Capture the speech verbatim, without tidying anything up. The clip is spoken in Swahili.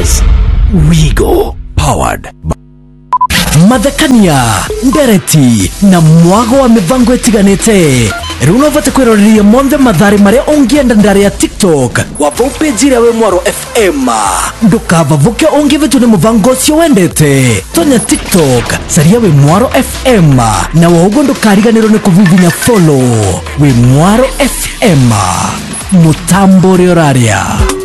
is Wigo, powered by Madhekania, Ndereti na mwago wa mivango etiganete. Runo vate kwiroriria monde madhari mare ongienda ndari ya TikTok wavupe jira we Mwaro F M. Ndukava vuke ongi vitu ni muvango sio wendete. Tonya TikTok saria we Mwaro F M na wahugo ndukariganiro ni kuvivinya follow we Mwaro F M. Mutambo rioraria.